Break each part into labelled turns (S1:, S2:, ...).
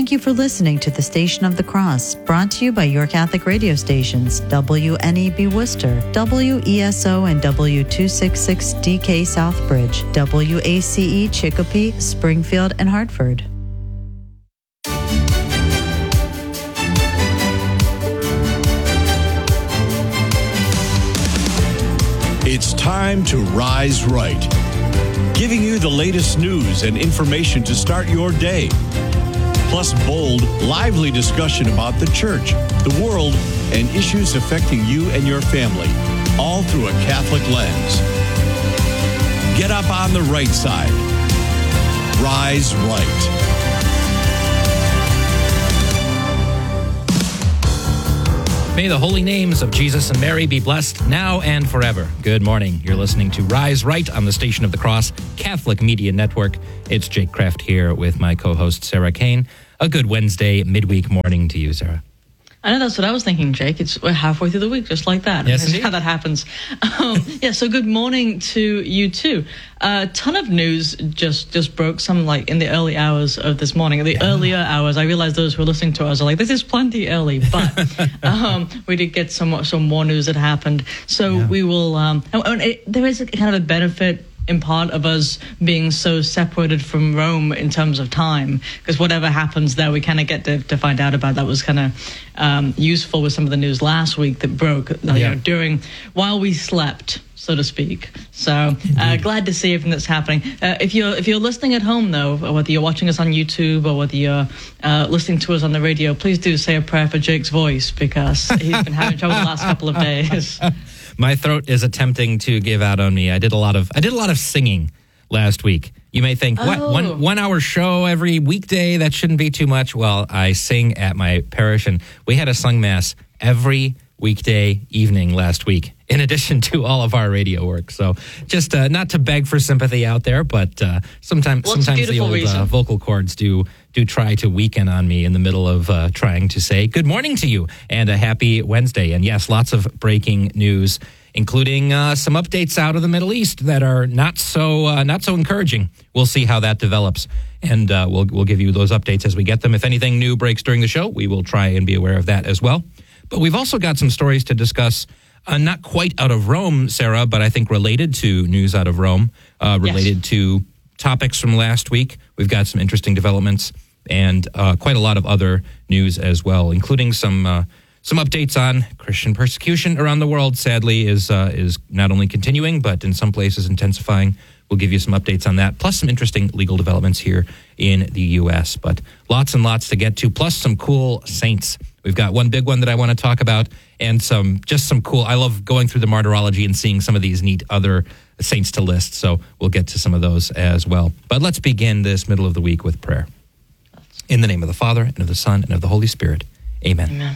S1: Thank you for listening to the Station of the Cross, brought to you by your Catholic radio stations, WNEB Worcester, WESO and W266DK Southbridge, WACE Chicopee, Springfield, and Hartford.
S2: It's time to rise right, giving you the latest news and information to start your day. Plus bold, lively discussion about the church, the world, and issues affecting you and your family, all through a Catholic lens. Get up on the right side. Rise right.
S3: May the holy names of Jesus and Mary be blessed now and forever. Good morning. You're listening to Rise Right on the Station of the Cross Catholic Media Network. It's Jake Kraft here with my co-host Sarah Kane. A good Wednesday midweek morning to you, Sarah.
S4: I know that's what I was thinking, Jake. We're halfway through the week, just like that.
S3: Yes,
S4: that's how that happens. So good morning to you too. A ton of news just broke, some like in the early hours of this morning. The earlier hours, I realize those who are listening to us are like, this is plenty early, but we did get some more news that happened. So we will, there is a kind of a benefit in part of us being so separated from Rome in terms of time, because whatever happens there, we kind of get to find out about. That was kind of useful with some of the news last week that broke while we slept, so to speak. So glad to see everything that's happening. If you're listening at home, though, or whether you're watching us on YouTube or whether you're listening to us on the radio, please do say a prayer for Jake's voice, because he's been having trouble the last couple of days.
S3: My throat is attempting to give out on me. I did a lot of singing last week. You may think, what, one hour show every weekday? That shouldn't be too much. Well, I sing at my parish, and we had a sung mass every weekday evening last week, in addition to all of our radio work. So just not to beg for sympathy out there, but sometimes the old vocal cords do try to weaken on me in the middle of trying to say good morning to you and a happy Wednesday. And yes, lots of breaking news, including some updates out of the Middle East that are not so encouraging. We'll see how that develops, and we'll give you those updates as we get them. If anything new breaks during the show, we will try and be aware of that as well. But we've also got some stories to discuss, not quite out of Rome, Sarah, but I think related to news out of Rome, related to topics from last week. We've got some interesting developments and quite a lot of other news as well, including some updates on Christian persecution around the world. Sadly, is not only continuing, but in some places intensifying. We'll give you some updates on that, plus some interesting legal developments here in the U.S. But lots and lots to get to, plus some cool saints. We've got one big one that I want to talk about, and some cool. I love going through the martyrology and seeing some of these neat other saints to list. So we'll get to some of those as well. But let's begin this middle of the week with prayer. In the name of the Father, and of the Son, and of the Holy Spirit. Amen. Amen.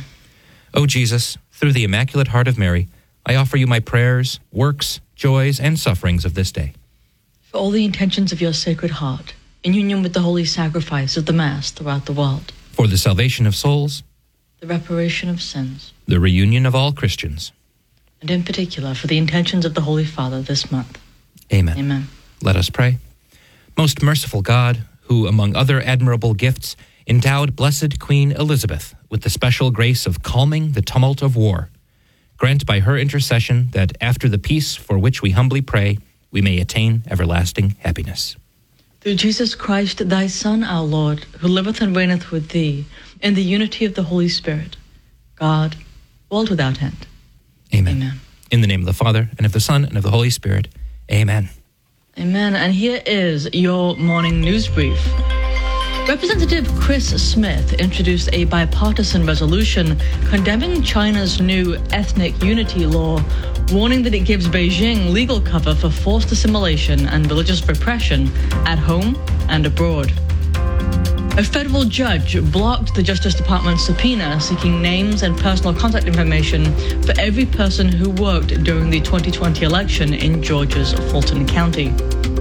S3: O Jesus, through the Immaculate Heart of Mary, I offer you my prayers, works, joys, and sufferings of this day.
S4: For all the intentions of your Sacred Heart, in union with the holy sacrifice of the Mass throughout the world.
S3: For the salvation of souls,
S4: the reparation of sins,
S3: the reunion of all Christians,
S4: and in particular for the intentions of the Holy Father this month.
S3: Amen.
S4: Amen.
S3: Let us pray. Most merciful God, who, among other admirable gifts, endowed Blessed Queen Elizabeth with the special grace of calming the tumult of war, grant by her intercession that after the peace for which we humbly pray, we may attain everlasting happiness.
S4: Through Jesus Christ, thy Son, our Lord, who liveth and reigneth with thee, in the unity of the Holy Spirit, God, world without end.
S3: Amen.
S4: Amen.
S3: In the name of the Father, and of the Son, and of the Holy Spirit. Amen.
S4: Amen. And here is your morning news brief. Representative Chris Smith introduced a bipartisan resolution condemning China's new ethnic unity law, warning that it gives Beijing legal cover for forced assimilation and religious repression at home and abroad. A federal judge blocked the Justice Department's subpoena seeking names and personal contact information for every person who worked during the 2020 election in Georgia's Fulton County.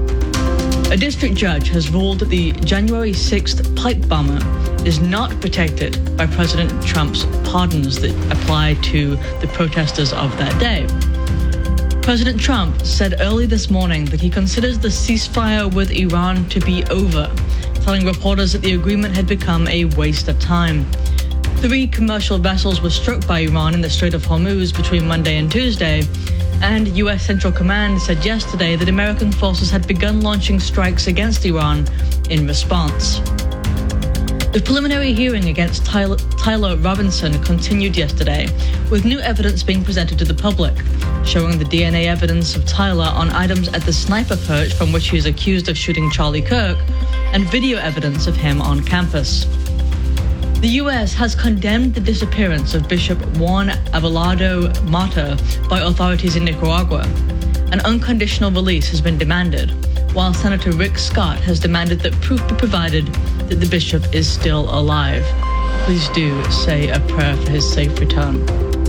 S4: A district judge has ruled that the January 6th pipe bomber is not protected by President Trump's pardons that apply to the protesters of that day. President Trump said early this morning that he considers the ceasefire with Iran to be over, telling reporters that the agreement had become a waste of time. 3 commercial vessels were struck by Iran in the Strait of Hormuz between Monday and Tuesday, and U.S. Central Command said yesterday that American forces had begun launching strikes against Iran in response. The preliminary hearing against Tyler Robinson continued yesterday, with new evidence being presented to the public, showing the DNA evidence of Tyler on items at the sniper perch from which he is accused of shooting Charlie Kirk, and video evidence of him on campus. The U.S. has condemned the disappearance of Bishop Juan Abelardo Mata by authorities in Nicaragua. An unconditional release has been demanded, while Senator Rick Scott has demanded that proof be provided that the bishop is still alive. Please do say a prayer for his safe return.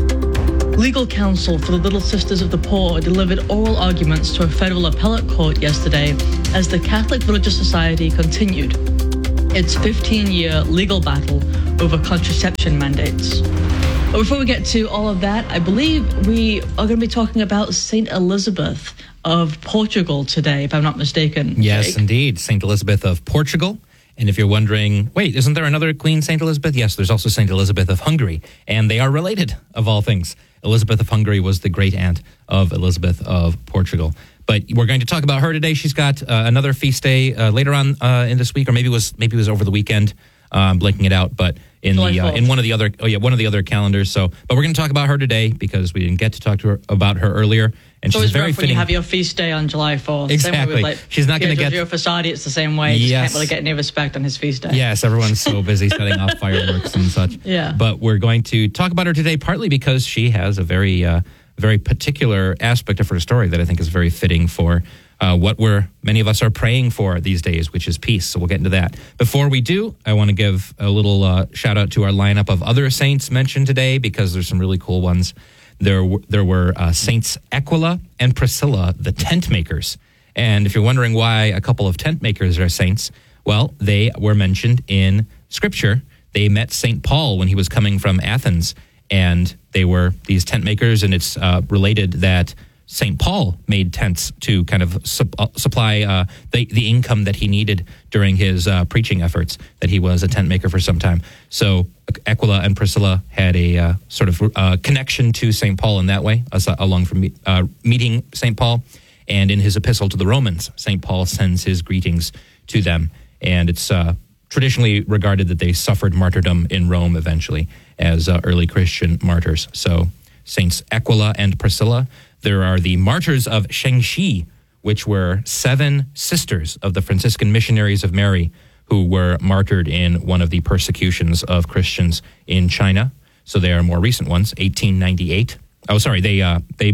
S4: Legal counsel for the Little Sisters of the Poor delivered oral arguments to a federal appellate court yesterday as the Catholic Religious Society continued its 15-year legal battle over contraception mandates. But before we get to all of that, I believe we are going to be talking about St. Elizabeth of Portugal today, if I'm not mistaken.
S3: Yes,
S4: Jake.
S3: indeed. St. Elizabeth of Portugal. And if you're wondering, wait, isn't there another Queen St. Elizabeth? Yes, there's also St. Elizabeth of Hungary. And they are related, of all things. Elizabeth of Hungary was the great aunt of Elizabeth of Portugal. But we're going to talk about her today. She's got another feast day later on in this week, or maybe it was over the weekend. Blanking it out, but in one of the other calendars. So, but we're going to talk about her today because we didn't get to talk to her about her earlier. And she's very fitting.
S4: When you have your feast day on July 4th.
S3: Exactly. She's not going to get.
S4: Giorgio Fossati, it's the same way. You just can't really get any respect on his feast day.
S3: Yes, everyone's so busy setting off fireworks and such.
S4: Yeah.
S3: But we're going to talk about her today, partly because she has a very particular aspect of her story that I think is very fitting for what many of us are praying for these days, which is peace. So we'll get into that. Before we do, I want to give a little shout out to our lineup of other saints mentioned today because there's some really cool ones. There were Saints Aquila and Priscilla, the tent makers. And if you're wondering why a couple of tent makers are saints, well, they were mentioned in Scripture. They met St. Paul when he was coming from Athens, and they were these tent makers, and it's related that St. Paul made tents to kind of supply the income that he needed during his preaching efforts, that he was a tent maker for some time. So Aquila and Priscilla had a sort of connection to St. Paul in that way, along from meeting St. Paul. And in his epistle to the Romans, St. Paul sends his greetings to them. And it's traditionally regarded that they suffered martyrdom in Rome eventually as early Christian martyrs. So Saints Aquila and Priscilla. There are the martyrs of Shengxi, which were 7 sisters of the Franciscan missionaries of Mary who were martyred in one of the persecutions of Christians in China. So they are more recent ones, 1898. Oh, sorry, they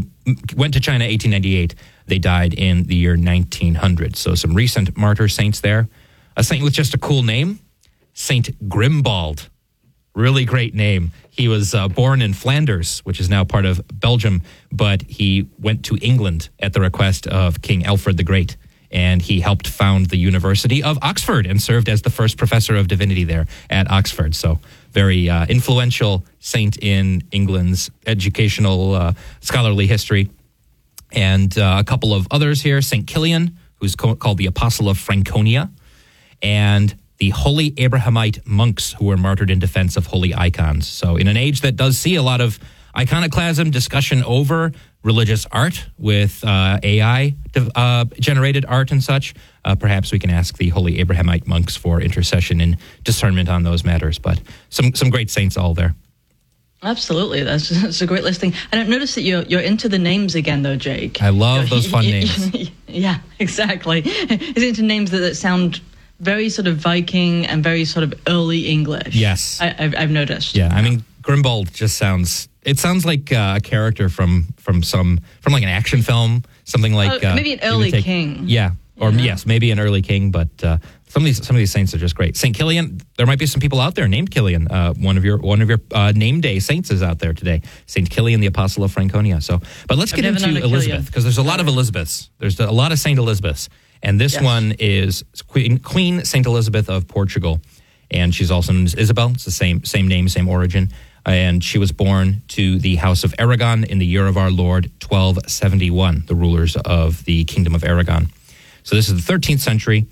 S3: went to China 1898. They died in the year 1900. So some recent martyr saints there. A saint with just a cool name, Saint Grimbald. Really great name. He was born in Flanders, which is now part of Belgium, but he went to England at the request of King Alfred the Great, and he helped found the University of Oxford and served as the first professor of divinity there at Oxford. So very influential saint in England's educational scholarly history. And a couple of others here, St. Kilian, who's called the Apostle of Franconia, and the Holy Abrahamite monks who were martyred in defense of holy icons. So in an age that does see a lot of iconoclasm, discussion over religious art with AI-generated art and such, perhaps we can ask the Holy Abrahamite monks for intercession and discernment on those matters. But some great saints all there.
S4: Absolutely. That's a great listing. And I've noticed that you're into the names again, though, Jake.
S3: I love those fun names.
S4: Yeah, exactly. It's into names that sound very sort of Viking and very sort of early English.
S3: Yes.
S4: I've noticed.
S3: Yeah, I mean, Grimbald just sounds like a character from like an action film, something like
S4: maybe an early king.
S3: Yeah, or yes, maybe an early king. But some of these saints are just great. Saint Kilian. There might be some people out there named Kilian. One of your name day saints is out there today. Saint Kilian, the Apostle of Franconia. So, but let's get into Elizabeth because there's a lot of Elizabeths. There's a lot of Saint Elizabeths, and this one is Queen Saint Elizabeth of Portugal, and she's also known as Isabel. It's the same name, same origin. And she was born to the House of Aragon in the year of our Lord, 1271, the rulers of the Kingdom of Aragon. So this is the 13th century.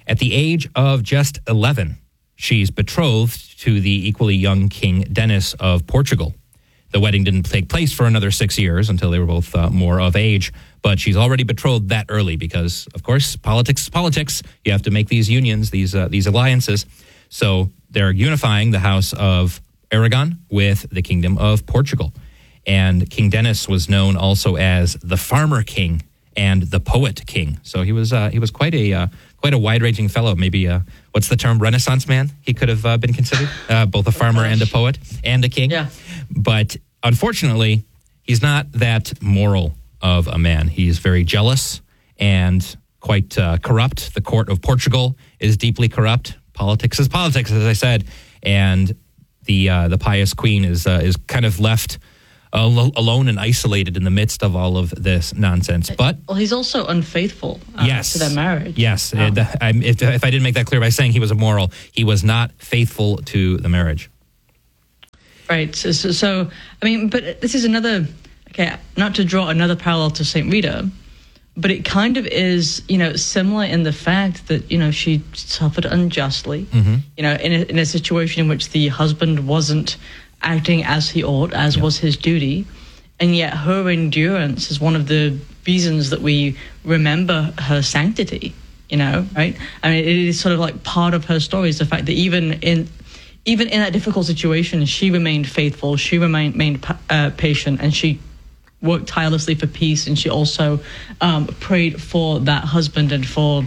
S3: At the age of just 11, she's betrothed to the equally young King Denis of Portugal. The wedding didn't take place for another 6 years until they were both more of age, but she's already betrothed that early because, of course, politics is politics. You have to make these unions, these alliances. So they're unifying the House of Aragon with the Kingdom of Portugal. And King Denis was known also as the Farmer King and the Poet King. So he was quite a wide-ranging fellow. Maybe what's the term, Renaissance man? He could have been considered both a farmer and a poet and a king.
S4: Yeah.
S3: But unfortunately, he's not that moral of a man. He's very jealous and quite corrupt. The court of Portugal is deeply corrupt. Politics is politics, as I said, and the pious queen is kind of left alone and isolated in the midst of all of this nonsense. But
S4: he's also unfaithful to their marriage.
S3: Yes. If I didn't make that clear by saying he was immoral, he was not faithful to the marriage.
S4: Right. So I mean, but this is another. Okay, not to draw another parallel to Saint Rita, but it kind of is, similar in the fact that, she suffered unjustly, in a situation in which the husband wasn't acting as he ought, as was his duty. And yet her endurance is one of the reasons that we remember her sanctity, right? I mean, it is sort of like part of her story is the fact that even in that difficult situation, she remained faithful, she remained patient, and she worked tirelessly for peace, and she also prayed for that husband and for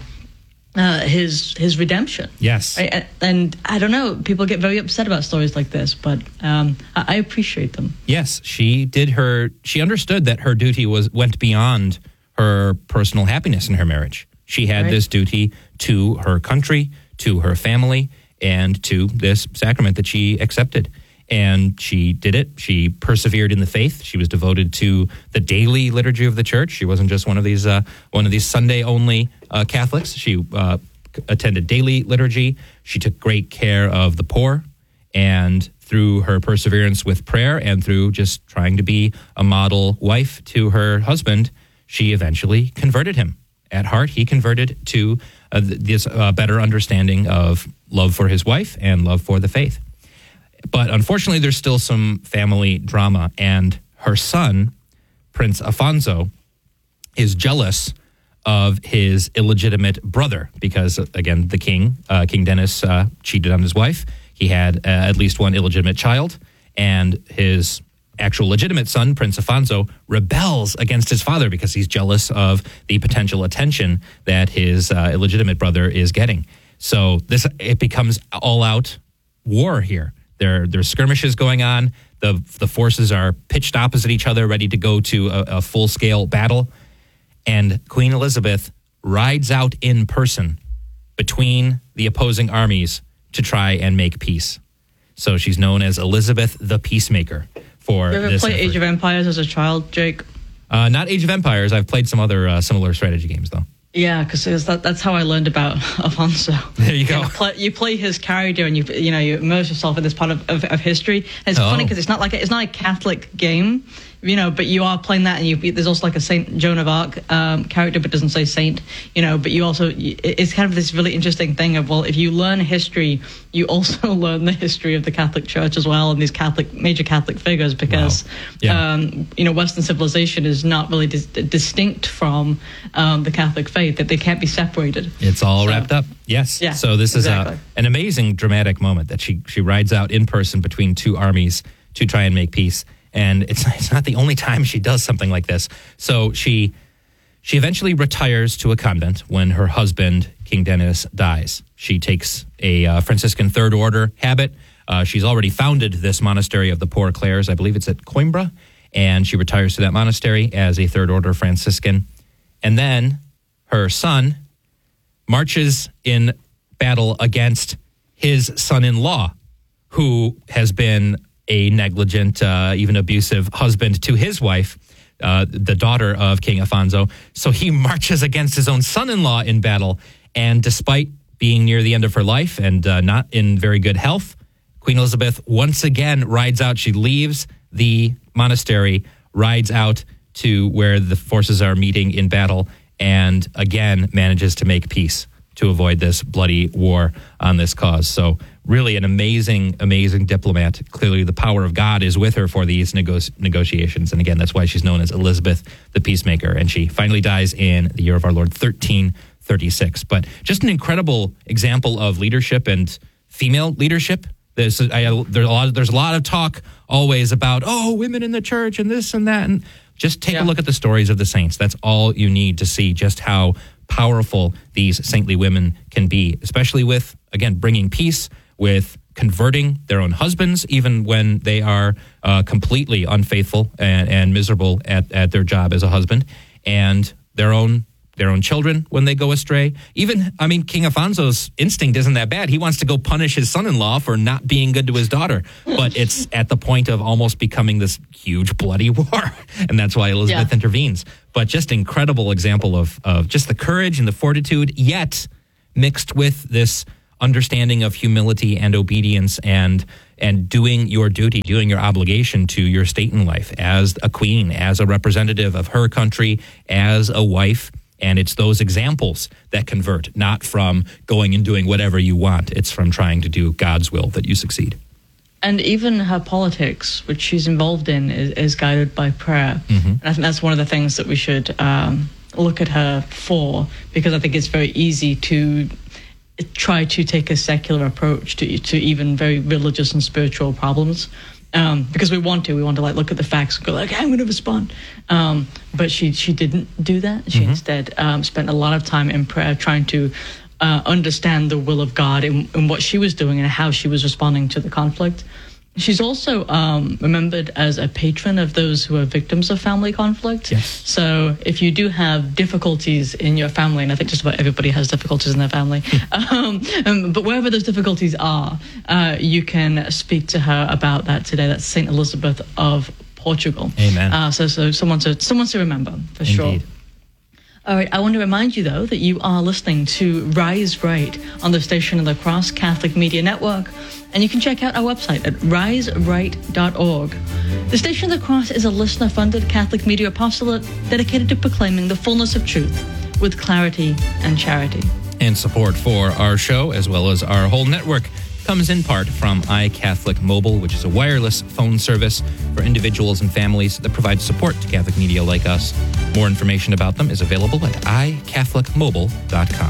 S4: his redemption.
S3: Yes.
S4: Right? And I don't know, people get very upset about stories like this, but I appreciate them.
S3: Yes, she understood that her duty went beyond her personal happiness in her marriage. She had this duty to her country, to her family, and to this sacrament that she accepted. And she did it. She persevered in the faith. She was devoted to the daily liturgy of the church. She wasn't just one of these Sunday-only Catholics. She attended daily liturgy. She took great care of the poor. And through her perseverance with prayer and through just trying to be a model wife to her husband, she eventually converted him. At heart, he converted to this better understanding of love for his wife and love for the faith. But unfortunately, there's still some family drama, and her son, Prince Afonso, is jealous of his illegitimate brother because, again, the king, King Denis, cheated on his wife. He had at least one illegitimate child, and his actual legitimate son, Prince Afonso, rebels against his father because he's jealous of the potential attention that his illegitimate brother is getting. So it becomes all-out war here. There's skirmishes going on. The forces are pitched opposite each other, ready to go to a full-scale battle. And Queen Elizabeth rides out in person between the opposing armies to try and make peace. So she's known as Elizabeth the Peacemaker for this. You ever
S4: play Age of Empires as a child, Jake?
S3: Not Age of Empires. I've played some other similar strategy games, though.
S4: Yeah, because that's how I learned about Afonso.
S3: There you go.
S4: You play his character, and you immerse yourself in this part of history. And it's funny because it's not a Catholic game, but you are playing that, and there's also like a Saint Joan of Arc character, but doesn't say saint. But you also it's kind of this really interesting thing of, well, if you learn history, you also learn the history of the Catholic Church as well, and these major Catholic figures, because Western civilization is not really distinct from the Catholic faith, that they can't be separated.
S3: It's all wrapped up. Yes.
S4: Yeah,
S3: so this is an amazing dramatic moment that she rides out in person between two armies to try and make peace. And it's not the only time she does something like this. So she eventually retires to a convent when her husband, King Denis, dies. She takes a Franciscan Third Order habit. She's already founded this monastery of the Poor Clares. I believe it's at Coimbra. And she retires to that monastery as a Third Order Franciscan. And then her son marches in battle against his son-in-law, who has been a negligent, even abusive husband to his wife, the daughter of King Afonso. So he marches against his own son-in-law in battle. And despite being near the end of her life and not in very good health, Queen Elizabeth once again rides out. She leaves the monastery, rides out to where the forces are meeting in battle, and again manages to make peace to avoid this bloody war on this cause. So really an amazing, amazing diplomat. Clearly the power of God is with her for these negotiations. And again, that's why she's known as Elizabeth the Peacemaker. And she finally dies in the year of our Lord, 1336. But just an incredible example of leadership and female leadership. There's a lot of talk always about, women in the church and this and that. And just take a look at the stories of the saints. That's all you need to see just how powerful these saintly women can be, especially with, again, bringing peace, with converting their own husbands, even when they are completely unfaithful and miserable at their job as a husband, and their own children when they go astray. Even, King Afonso's instinct isn't that bad. He wants to go punish his son-in-law for not being good to his daughter. But it's at the point of almost becoming this huge bloody war. And that's why Elizabeth intervenes. But just incredible example of just the courage and the fortitude, yet mixed with this understanding of humility and obedience and doing your duty, doing your obligation to your state in life as a queen, as a representative of her country, as a wife. And it's those examples that convert, not from going and doing whatever you want. It's from trying to do God's will that you succeed.
S4: And even her politics, which she's involved in, is guided by prayer. Mm-hmm. And I think that's one of the things that we should look at her for, because I think it's very easy to try to take a secular approach to even very religious and spiritual problems. Because we want to look at the facts and go like, I'm going to respond. But she didn't do that. She instead spent a lot of time in prayer trying to understand the will of God in what she was doing and how she was responding to the conflict. She's also remembered as a patron of those who are victims of family conflict.
S3: Yes.
S4: So if you do have difficulties in your family, and I think just about everybody has difficulties in their family, but wherever those difficulties are, you can speak to her about that today. That's St. Elizabeth of Portugal.
S3: Amen.
S4: So someone to remember, for
S3: Indeed.
S4: sure. All right, I want to remind you, though, that you are listening to Rise Right on the Station of the Cross Catholic Media Network, and you can check out our website at riseright.org. The Station of the Cross is a listener-funded Catholic media apostolate dedicated to proclaiming the fullness of truth with clarity and charity.
S3: And support for our show, as well as our whole network, comes in part from iCatholic Mobile, which is a wireless phone service for individuals and families that provides support to Catholic media like us. More information about them is available at iCatholicMobile.com.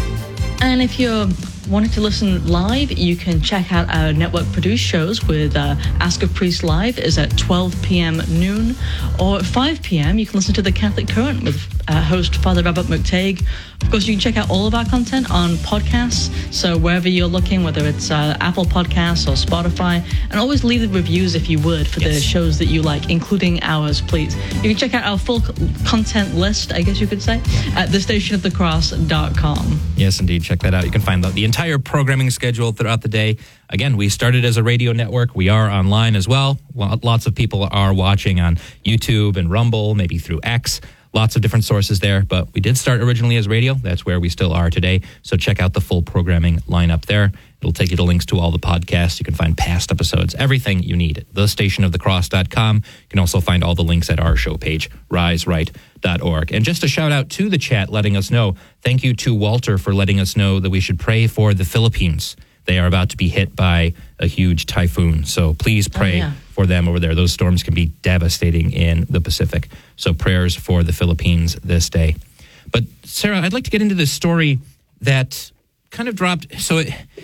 S4: And if you're wanting to listen live, you can check out our network-produced shows with Ask a Priest Live is at 12 p.m. noon, or at 5 p.m. you can listen to The Catholic Current with host Father Robert McTague. Of course, you can check out all of our content on podcasts, so wherever you're looking, whether it's Apple Podcasts or Spotify, and always leave the reviews if you would for the shows that you like, including ours, please. You can check out our full content list, I guess you could say, at thestationofthecross.com.
S3: Yes, indeed. Check that out. You can find the entire programming schedule throughout the day. Again, we started as a radio network. We are online as well. Lots of people are watching on YouTube and Rumble, maybe through X. Lots of different sources there, but we did start originally as radio. That's where we still are today. So check out the full programming lineup there. It'll take you to links to all the podcasts. You can find past episodes, everything you need. thestationofthecross.com. You can also find all the links at our show page, riseright.org. And just a shout out to the chat letting us know. Thank you to Walter for letting us know that we should pray for the Philippines. They are about to be hit by a huge typhoon. So please pray for them over there. Those storms can be devastating in the Pacific. So prayers for the Philippines this day. But Sarah, I'd like to get into this story that kind of dropped. So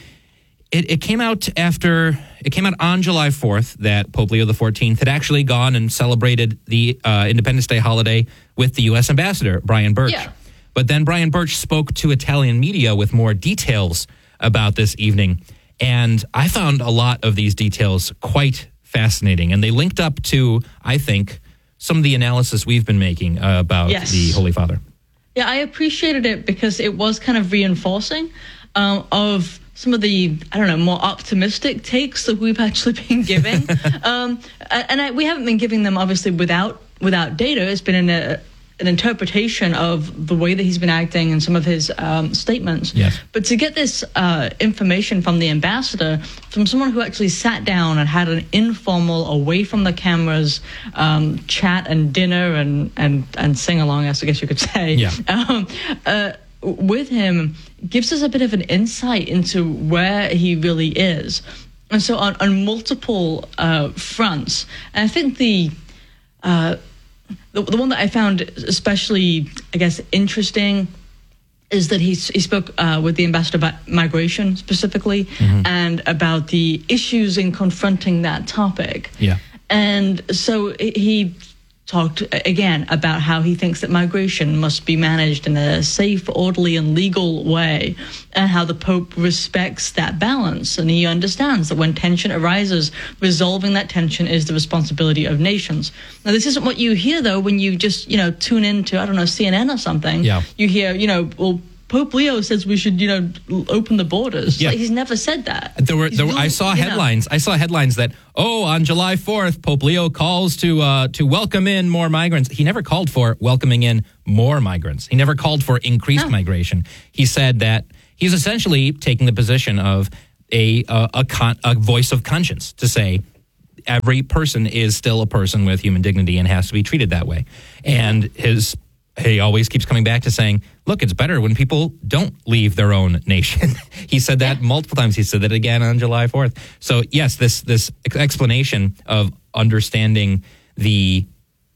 S3: it came out on July 4th that Pope Leo XIV had actually gone and celebrated the Independence Day holiday with the U.S. Ambassador, Brian Birch. Yeah. But then Brian Birch spoke to Italian media with more details about this evening. And I found a lot of these details quite fascinating. And they linked up to, I think, some of the analysis we've been making about the Holy Father.
S4: Yeah, I appreciated it because it was kind of reinforcing of some of the, more optimistic takes that we've actually been giving. We haven't been giving them, obviously, without data. It's been an interpretation of the way that he's been acting and some of his statements.
S3: Yes.
S4: But to get this information from the ambassador, from someone who actually sat down and had an informal, away from the cameras, chat and dinner and sing along, I guess you could say, with him, gives us a bit of an insight into where he really is. And so on multiple fronts, and I think the one that I found especially, I guess, interesting is that he spoke with the ambassador about migration specifically, and about the issues in confronting that topic.
S3: Yeah.
S4: And so he talked again about how he thinks that migration must be managed in a safe, orderly, and legal way, and how the Pope respects that balance. And he understands that when tension arises, resolving that tension is the responsibility of nations. Now, this isn't what you hear, though, when you just, tune into, I don't know, CNN or something.
S3: Yeah.
S4: You hear, well, Pope Leo says we should, open the borders.
S3: Yeah.
S4: Like, he's never said that.
S3: I saw headlines. I saw headlines that, on July 4th, Pope Leo calls to welcome in more migrants. He never called for welcoming in more migrants. He never called for increased migration. He said that he's essentially taking the position of a voice of conscience to say every person is still a person with human dignity and has to be treated that way. And he always keeps coming back to saying, look, it's better when people don't leave their own nation. He said that multiple times. He said that again on July 4th. So, yes, this explanation of understanding the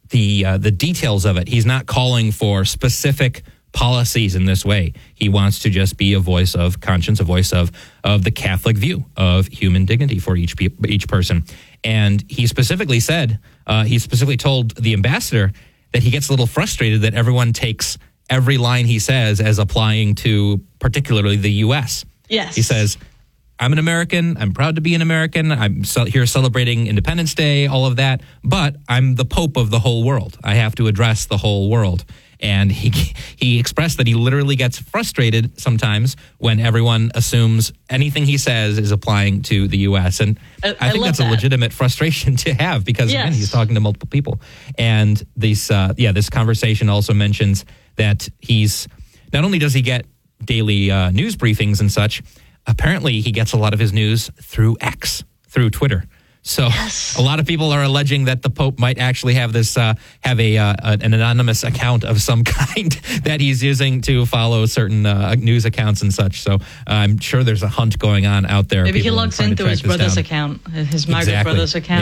S3: details of it. He's not calling for specific policies in this way. He wants to just be a voice of conscience, a voice of the Catholic view of human dignity for each person. And he specifically said, he specifically told the ambassador that he gets a little frustrated that everyone takes every line he says as applying to particularly the U.S.
S4: Yes.
S3: He says, I'm an American. I'm proud to be an American. I'm here celebrating Independence Day, all of that. But I'm the Pope of the whole world. I have to address the whole world. And he expressed that he literally gets frustrated sometimes when everyone assumes anything he says is applying to the U.S. And I think that's a legitimate frustration to have because, again, he's talking to multiple people. And this conversation also mentions that he's not only does he get daily news briefings and such, apparently he gets a lot of his news through X, through Twitter. So a lot of people are alleging that the Pope might actually have this an anonymous account of some kind that he's using to follow certain news accounts and such. So I'm sure there's a hunt going on out there.
S4: Maybe he logs into his brother's account, his migrant brother's account.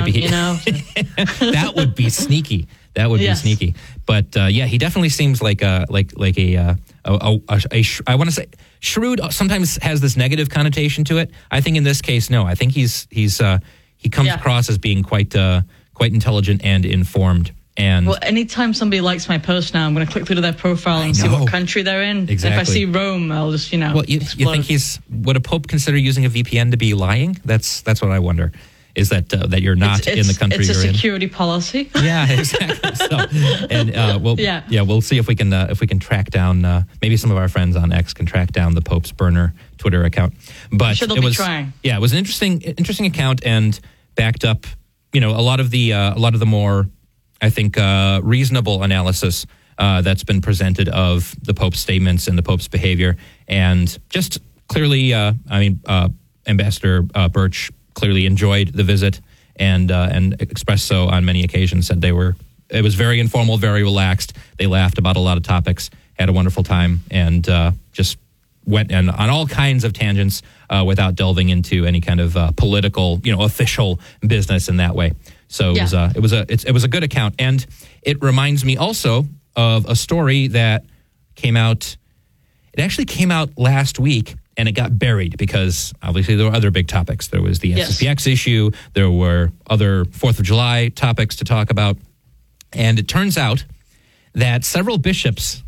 S3: That would be sneaky. That would be sneaky. But he definitely seems like I want to say shrewd. Sometimes has this negative connotation to it. I think in this case, no. I think he comes across as being quite intelligent and informed. And
S4: anytime somebody likes my post now, I'm going to click through to their profile and see what country they're in.
S3: Exactly.
S4: If I see Rome, I'll just
S3: Well, you think would a pope consider using a VPN to be lying? That's what I wonder. Is that you're not in the country you're in?
S4: It's a security policy.
S3: Yeah, exactly. So, and we'll see if we can track down. Maybe some of our friends on X can track down the Pope's burner Twitter account. But
S4: I'm sure they'll be trying.
S3: Yeah, it was an interesting account and backed up. A lot of the more, I think, reasonable analysis that's been presented of the Pope's statements and the Pope's behavior, and just clearly, Ambassador Birch clearly enjoyed the visit and expressed so on many occasions. Said it was very informal, very relaxed. They laughed about a lot of topics, had a wonderful time, and just went on all kinds of tangents without delving into any kind of political, official business in that way. So it was a good account, and it reminds me also of a story that came out. It actually came out last week. And it got buried because obviously there were other big topics. There was the SSPX issue. There were other 4th of July topics to talk about. And it turns out that several bishops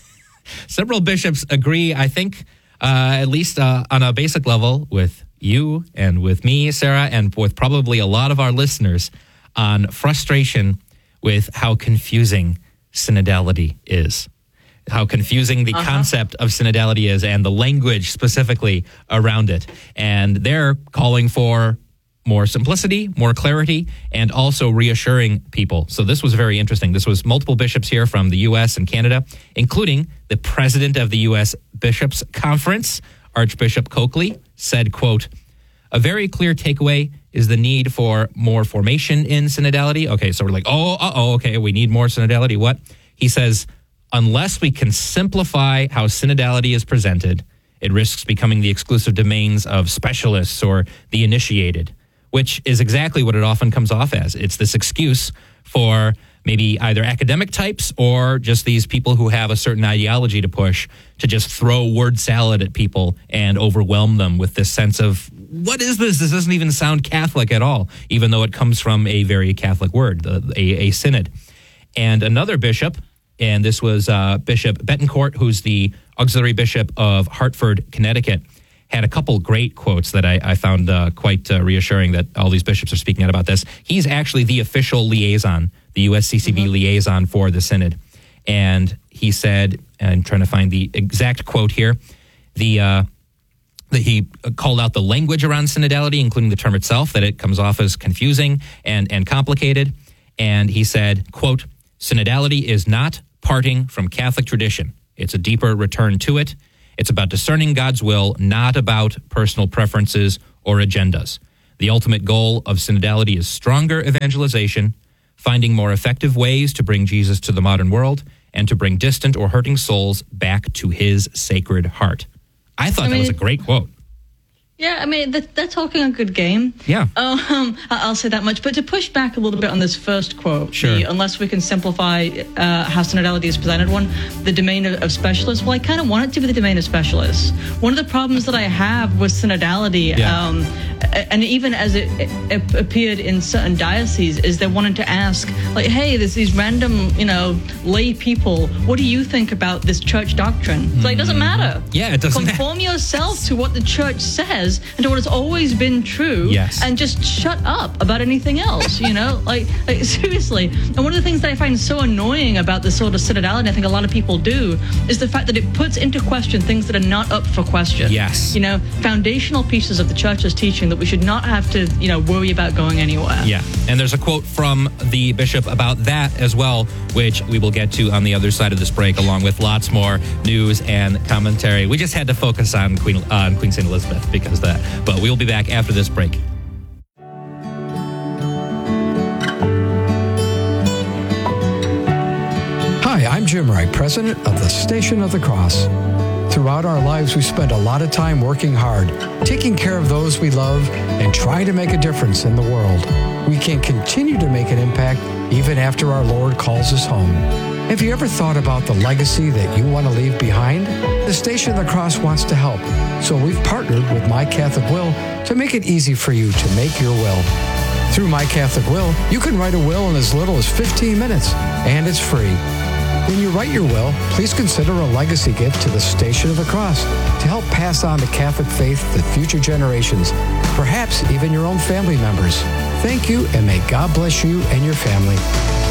S3: agree, I think, at least on a basic level with you and with me, Sarah, and with probably a lot of our listeners on frustration with how confusing synodality is. How confusing the concept of synodality is and the language specifically around it. And they're calling for more simplicity, more clarity, and also reassuring people. So this was very interesting. This was multiple bishops here from the U.S. and Canada, including the president of the U.S. Bishops' Conference, Archbishop Coakley, said, quote, "A very clear takeaway is the need for more formation in synodality." Okay, so we're like, okay, we need more synodality. What? He says, "Unless we can simplify how synodality is presented, It risks becoming the exclusive domains of specialists or the initiated, which is exactly what it often comes off as. It's this excuse for maybe either academic types or just these people who have a certain ideology to push to just throw word salad at people and overwhelm them with this sense of, what is this? This doesn't even sound Catholic at all, even though it comes from a very Catholic word, a synod. And another bishop, and this was Bishop Betancourt, who's the auxiliary bishop of Hartford, Connecticut, had a couple great quotes that I found quite reassuring that all these bishops are speaking out about this. He's actually the official liaison, the USCCB liaison for the synod. And he said, and I'm trying to find the exact quote here, that he called out the language around synodality, including the term itself, that it comes off as confusing and complicated. And he said, quote, "Synodality is not parting from Catholic tradition. It's a deeper return to it. It's about discerning God's will, not about personal preferences or agendas. The ultimate goal of synodality is stronger evangelization, finding more effective ways to bring Jesus to the modern world, and to bring distant or hurting souls back to his sacred heart." I thought that was a great quote.
S4: Yeah, I mean, they're talking a good game.
S3: Yeah.
S4: I'll say that much. But to push back a little bit on this first quote,
S3: sure.
S4: Unless we can simplify how synodality is presented the domain of specialists, well, I kind of want it to be the domain of specialists. One of the problems that I have with synodality, and even as it appeared in certain dioceses, is they wanted to ask, like, hey, there's these random, lay people, what do you think about this church doctrine? It's like, it doesn't matter.
S3: Yeah, it doesn't
S4: Conform yourself to what the church says and to what has always been true, and just shut up about anything else, like seriously. And one of the things that I find so annoying about this sort of synodality, I think a lot of people do, is the fact that it puts into question things that are not up for question.
S3: Yes.
S4: Foundational pieces of the church's teaching that we should not have to, worry about going anywhere.
S3: Yeah. And there's a quote from the bishop about that as well, which we will get to on the other side of this break, along with lots more news and commentary. We just had to focus on Queen St. Elizabeth because of that. But we'll be back after this break.
S5: Hi, I'm Jim Wright, president of the Station of the Cross. Throughout our lives, we spend a lot of time working hard, taking care of those we love, and trying to make a difference in the world. We can continue to make an impact even after our Lord calls us home. Have you ever thought about the legacy that you want to leave behind? The Station of the Cross wants to help, so we've partnered with My Catholic Will to make it easy for you to make your will. Through My Catholic Will, you can write a will in as little as 15 minutes, and it's free. When you write your will, please consider a legacy gift to the Station of the Cross to help pass on the Catholic faith to future generations, perhaps even your own family members. Thank you, and may God bless you and your family.